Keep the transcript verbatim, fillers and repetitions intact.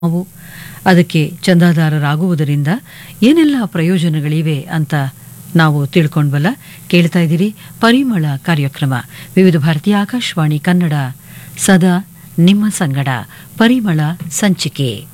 ನಾವು ಅದಕ್ಕೆ ಚಂದಾದಾರರಾಗುವುದರಿಂದ ಏನೆಲ್ಲ ಪ್ರಯೋಜನಗಳಿವೆ ಅಂತ ನಾವು ತಿಳ್ಕೊಂಡ್ವಲ್ಲ. ಕೇಳ್ತಾ ಇದ್ದೀರಿ ಪರಿಮಳ ಕಾರ್ಯಕ್ರಮ. ವಿವಿಧ ಭಾರತೀಯ ಆಕಾಶವಾಣಿ ಕನ್ನಡ ಸದಾ ನಿಮ್ಮ ಸಂಗಡ ಪರಿಮಳ ಸಂಚಿಕೆ.